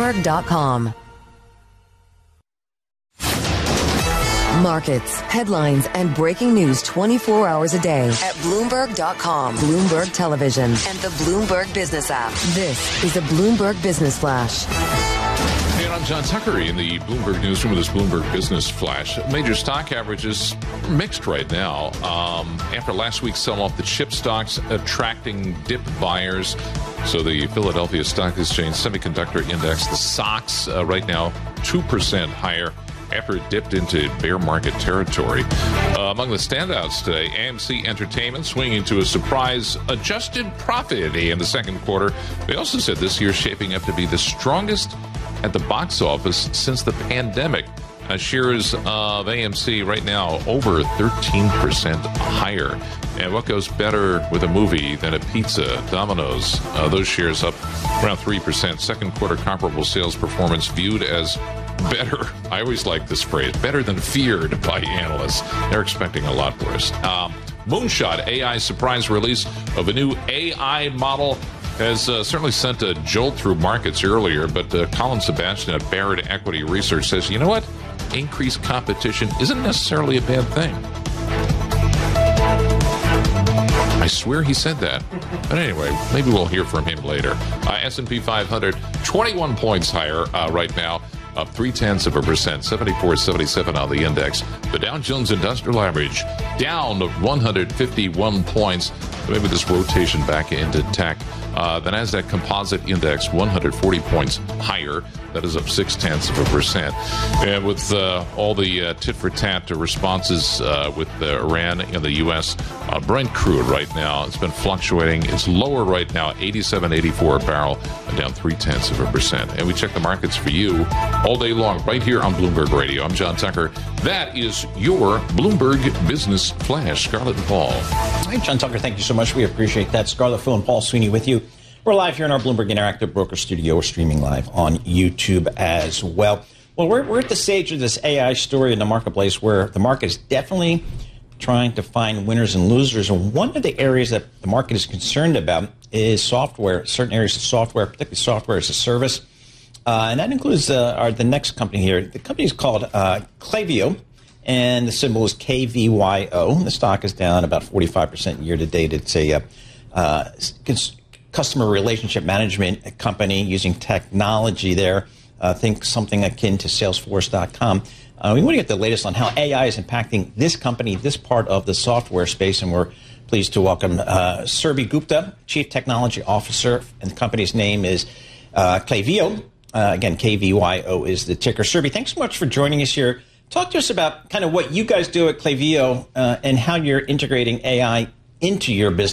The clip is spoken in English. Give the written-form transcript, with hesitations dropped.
Bloomberg.com. Markets, headlines, and breaking news 24 hours a day at Bloomberg.com, Bloomberg Television, and the Bloomberg Business app. This is a Bloomberg Business Flash. Hey, I'm John Tucker in the Bloomberg Newsroom with this Bloomberg Business Flash. Major stock averages mixed right now. After last week's sell-off, the chip stocks attracting dip buyers. So the Philadelphia Stock Exchange Semiconductor Index, the SOX, right now 2% higher after it dipped into bear market territory. Among the standouts today, AMC Entertainment swinging to a surprise adjusted profit in the second quarter. They also said this year's shaping up to be the strongest at the box office since the pandemic. Shares of AMC right now over 13% higher. And what goes better with a movie than a pizza? Domino's, those shares up around 3%. Second quarter comparable sales performance viewed as better. I always like this phrase, better than feared by analysts. They're expecting a lot worse. Moonshot AI surprise release of a new AI model has certainly sent a jolt through markets earlier, but Colin Sebastian at Barrett Equity Research says, you know what? Increased competition isn't necessarily a bad thing. I swear he said that. But anyway, maybe we'll hear from him later. S&P 500, 21 points higher right now, up 0.3%, 74.77 on the index. The Dow Jones Industrial Average down 151 points. Maybe this rotation back into tech. The NASDAQ Composite Index 140 points higher. That is up 0.6%. And with all the tit-for-tat responses with Iran and the U.S., Brent crude right now, it's been fluctuating. It's lower right now, 87.84 a barrel, down 0.3%. And we check the markets for you all day long right here on Bloomberg Radio. I'm John Tucker. That is your Bloomberg Business Flash. Scarlett and Paul. Hi, John Tucker. Thank you so much. We appreciate that. Scarlett, Phil, and Paul Sweeney with you. We're live here in our Bloomberg Interactive Broker Studio. We're streaming live on YouTube as well. Well, we're at the stage of this AI story in the marketplace where the market is definitely trying to find winners and losers. And one of the areas that the market is concerned about is software, certain areas of software, particularly software as a service. And that includes the next company here. The company is called Klaviyo, and the symbol is KVYO. The stock is down about 45% year to date. It's a customer relationship management company using technology there. Think something akin to Salesforce.com. We want to get the latest on how AI is impacting this company, this part of the software space, and we're pleased to welcome Surabhi Gupta, Chief Technology Officer, and the company's name is Klaviyo. Again, KVYO is the ticker. Surabhi, thanks so much for joining us here. Talk to us about kind of what you guys do at Klaviyo and how you're integrating AI into your business.